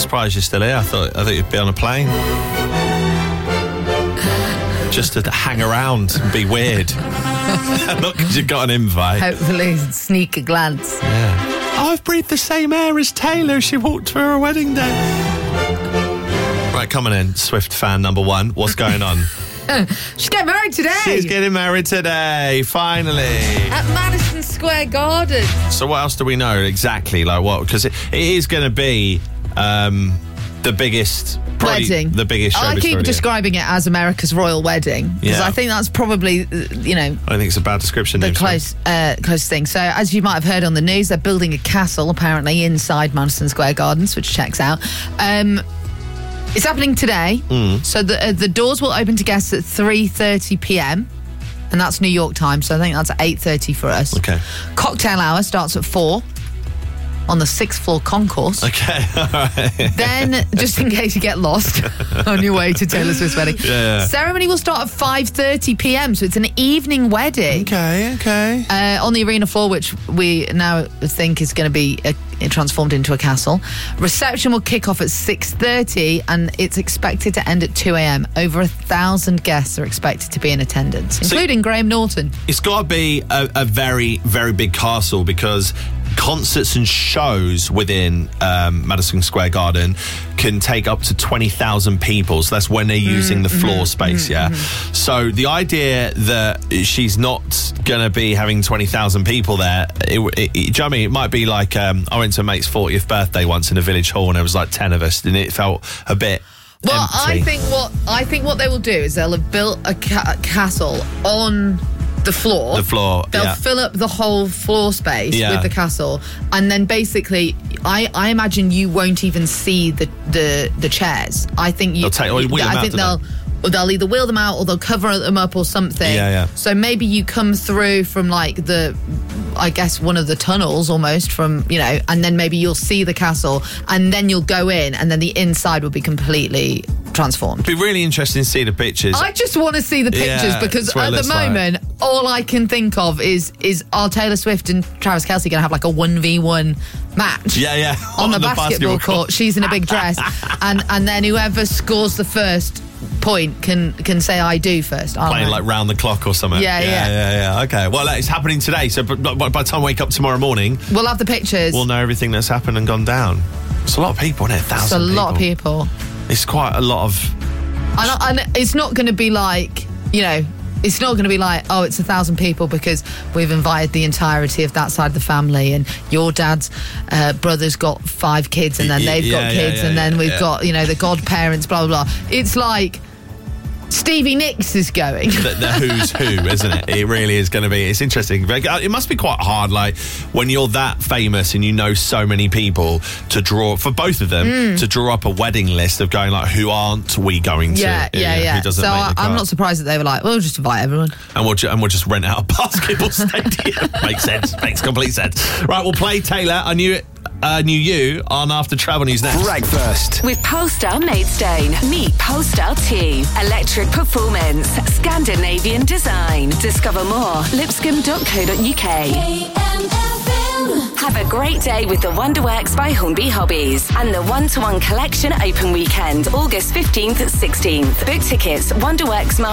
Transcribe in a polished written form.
surprised you're still here. I thought you'd be on a plane. Just to hang around and be weird. Not because you've got an invite. Hopefully sneak a glance. Yeah. I've breathed the same air as Taylor. She walked to her wedding day. Right, coming in, Swift fan number one. What's going on? She's getting married today. She's getting married today, finally. At Madison Square Garden. So what else do we know exactly? Like what? Because it is going to be the biggest... wedding. The biggest show. I keep describing it as America's royal wedding because I think that's probably, I think it's a bad description. The close thing. So, as you might have heard on the news, they're building a castle apparently inside Madison Square Gardens, which checks out. It's happening today. So the doors will open to guests at 3:30 p.m. and that's New York time. So I think that's 8:30 for us. Okay. Cocktail hour starts at 4. On the 6th floor concourse. Okay, all right. Then, just in case you get lost on your way to Taylor Swift's wedding, ceremony will start at 5:30 p.m. So it's an evening wedding. Okay. On the arena floor, which we now think is going to be transformed into a castle. Reception will kick off at 6:30 and it's expected to end at 2 a.m. Over 1,000 guests are expected to be in attendance, including Graham Norton. It's got to be a very, very big castle because concerts and shows within Madison Square Garden can take up to 20,000 people. So that's when they're using the floor space, So the idea that she's not going to be having 20,000 people there, do you know what I mean? It might be like, I went to a mate's 40th birthday once in a village hall and there was like 10 of us and it felt a bit empty. I think what they will do is they'll have built a castle on the floor. They'll fill up the whole floor space with the castle, and then basically, I imagine you won't even see the chairs. I think they'll either wheel them out or they'll cover them up or something. So maybe you come through from like one of the tunnels almost from, and then maybe you'll see the castle and then you'll go in and then the inside will be completely transformed. It'd be really interesting to see the pictures. I just want to see the pictures because at the moment, all I can think of is are Taylor Swift and Travis Kelce going to have like a 1v1 match? On the basketball court. She's in a big dress and then whoever scores the first point can say I do first. Playing like round the clock or something. Yeah. Okay. Well, it's happening today. So by the time we wake up tomorrow morning, we'll have the pictures. We'll know everything that's happened and gone down. It's a lot of people, isn't it? 1,000 people. It's a lot of people. It's quite a lot of... And it's not going to be like, it's not going to be like, oh, it's 1,000 people because we've invited the entirety of that side of the family and your dad's brother's got 5 kids and then they've got kids and then we've got, the godparents, blah, blah, blah. It's like... Stevie Nicks is going. The who's who, isn't it? It really is going to be. It's interesting. It must be quite hard, like, when you're that famous and you know so many people to draw, for both of them, to draw up a wedding list of going, like, who aren't we going to? Who doesn't so make the I'm not surprised that they were like, we'll just invite everyone. And we'll just rent out a basketball stadium. Makes sense. Makes complete sense. Right, we'll play Taylor. I knew you on After Travel News next. Breakfast with Polestar Maidstone. Meet Polestar 2. Electric performance, Scandinavian design. Discover more. Lipscomb.co.uk. Have a great day with the Wonderworks by Hornby Hobbies and the One-to-One Collection Open Weekend, August 15th and 16th. Book tickets, Wonderworks